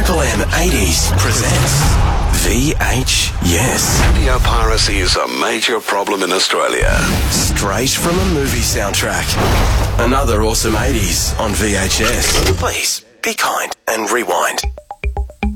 Triple M 80s presents VHS. Video piracy is a major problem in Australia. Straight from a movie soundtrack. Another awesome 80s on VHS. Please, be kind and rewind.